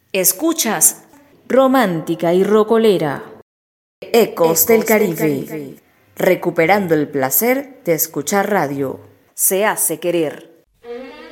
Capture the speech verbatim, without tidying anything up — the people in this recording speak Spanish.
Escuchas Romántica y Rocolera, Ecos del Caribe, recuperando el placer de escuchar radio. Se hace querer.